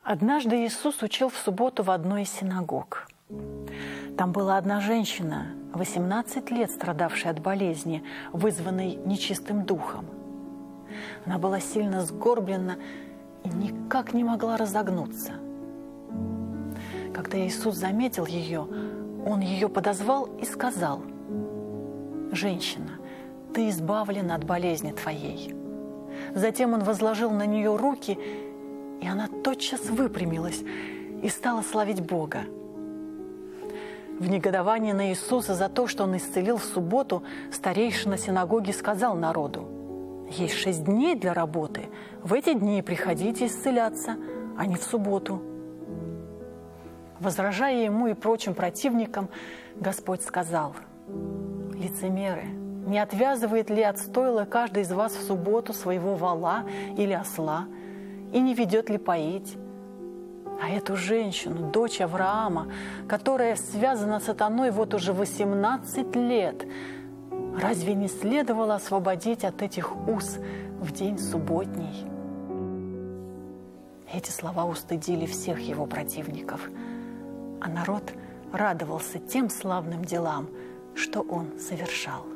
Однажды Иисус учил в субботу в одной из синагог. Там была одна женщина, 18 лет страдавшая от болезни, вызванной нечистым духом. Она была сильно сгорблена и никак не могла разогнуться. Когда Иисус заметил ее, Он ее подозвал и сказал: «Женщина, ты избавлена от болезни твоей». Затем Он возложил на нее руки, и она тотчас выпрямилась и стала славить Бога. В негодовании на Иисуса за то, что Он исцелил в субботу, старейшина синагоги сказал народу: «Есть 6 дней для работы, в эти дни приходите исцеляться, а не в субботу». Возражая ему и прочим противникам, Господь сказал: «Лицемеры, не отвязывает ли от стойла каждый из вас в субботу своего вола или осла, и не ведет ли поить? А эту женщину, дочь Авраама, которая связана с сатаной вот уже 18 лет, разве не следовало освободить от этих уз в день субботний?» Эти слова устыдили всех его противников, а народ радовался тем славным делам, что он совершал.